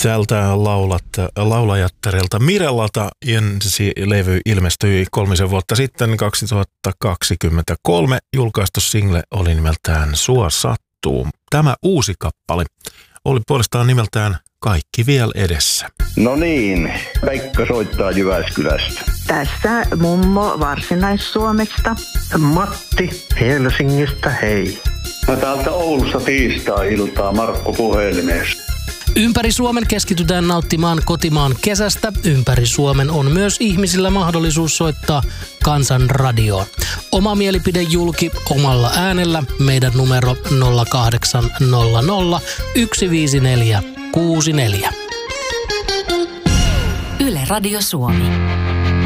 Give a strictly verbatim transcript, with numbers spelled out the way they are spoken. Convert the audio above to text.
Tältä laulat, laulajattarelta Mirellalta ensi levy ilmestyi kolmisen vuotta sitten, kaksituhattakaksikymmentäkolme. Julkaistu single oli nimeltään Sua sattuu. Tämä uusi kappale oli puolestaan nimeltään Kaikki vielä edessä. No niin, Pekka soittaa Jyväskylästä. Tässä mummo Varsinais-Suomesta. Matti Helsingistä, hei. Mä täältä Oulusta tiistai-iltaa Markku puhelimessa. Ympäri Suomen keskitytään nauttimaan kotimaan kesästä. Ympäri Suomen on myös ihmisillä mahdollisuus soittaa Kansan radioon. Oma mielipide julki omalla äänellä. Meidän numero nolla kahdeksan nolla nolla yksi viisi neljä kuusi neljä. Yle Radio Suomi.